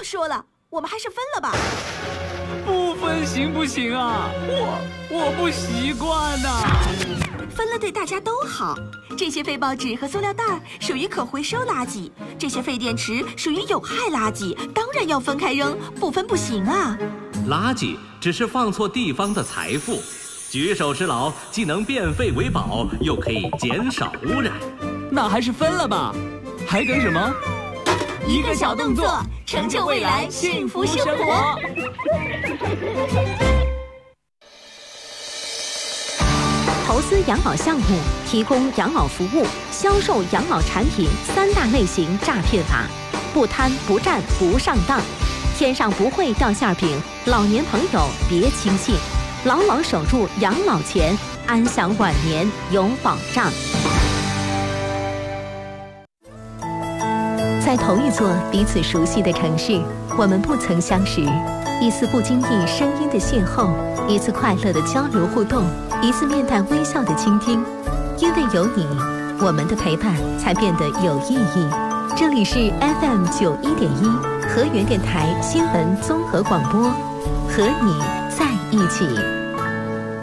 说了，我们还是分了吧。 不分行不行啊？我不习惯呐。 分了对大家都好。这些废报纸和塑料袋属于可回收垃圾，这些废电池属于有害垃圾，当然要分开扔，不分不行啊。 垃圾只是放错地方的财富，举手之劳既能变废为宝，又可以减少污染。 那还是分了吧，还等什么？ 一个小动作，成就未来幸福生活。 投资养老项目、提供养老服务、销售养老产品3大类型诈骗法，不贪不占不上当。天上不会掉馅饼，老年朋友别轻信，牢牢守住养老钱，安享晚年有保障。在同一座彼此熟悉的城市，我们不曾相识，一次不经意声音的邂逅，一次快乐的交流互动，一次面带微笑的倾听。因为有你，我们的陪伴才变得有意义。这里是 FM 91.1和源电台新闻综合广播，和你在一起。